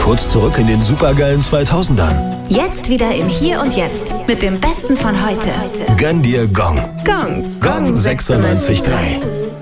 kurz zurück in den supergeilen 2000ern. Jetzt wieder im Hier und Jetzt mit dem Besten von heute. Gönn dir Gong. Gong. Gong 96.3.